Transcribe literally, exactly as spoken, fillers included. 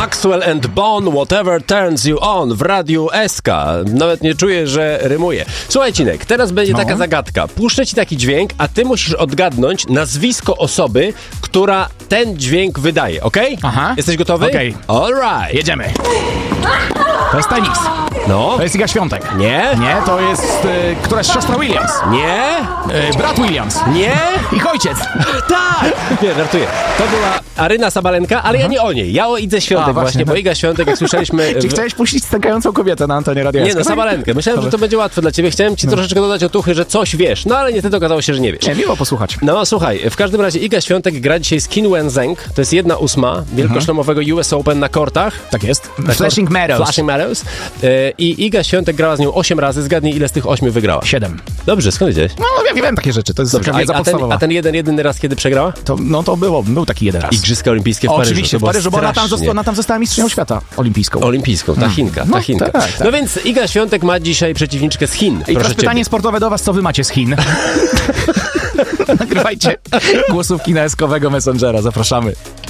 Maxwell and Bone, Whatever Turns You On w Radiu S K. Nawet nie czuję, że rymuje. Słuchaj, Cinek, teraz będzie no. taka zagadka. Puszczę ci taki dźwięk, a ty musisz odgadnąć nazwisko osoby, która ten dźwięk wydaje, okej? Okay? Aha. Jesteś gotowy? Okej. Okay. All right. Jedziemy. To jest tenis. No. To jest Iga Świątek. Nie. Nie, to jest y, któraś siostra Williams. Nie. Y, brat Williams. Nie. Ich ojciec. Tak. Nie, żartuję. To była Aryna Sabalenka, ale ja nie o niej. Ja o Idze Świątek A, właśnie, właśnie, bo Iga Świątek, jak słyszeliśmy... Czy chciałeś puścić stękającą kobietę na antenie radia? Nie, no Sabalenkę. Myślałem, że to będzie łatwe dla ciebie. Chciałem ci no. troszeczkę dodać otuchy, że coś wiesz. No ale niestety okazało się, że nie wiesz. Nie, miło posłuchać. No słuchaj, w każdym razie Iga Świątek gra dzisiaj z Qin Wenzheng. To jest jedna ósma wielkoszlemowego U S Open na kortach. Tak jest. Na Flashing Meadows. Flashing Meadows. Yy, I Iga Świątek grała z nią osiem razy. Zgadnij, ile z tych ośmiu wygrała? Siedem. Dobrze, skąd wiedziałeś? No, ja wiem takie rzeczy. To jest Dobrze, a, a, ten, a ten jeden, jedyny raz, kiedy przegrała? To, no to było, był taki jeden raz. Igrzyska olimpijskie w Paryżu. Oczywiście, w Paryżu, bo ona tam, została, ona tam została mistrzynią świata olimpijską. Olimpijską, ta Chinka, ta no, Chinka. Tak, tak. No więc Iga Świątek ma dzisiaj przeciwniczkę z Chin. I teraz pytanie sportowe do was, co wy macie z Chin? Nagrywajcie głosówki na eskowego Messengera, zapraszamy.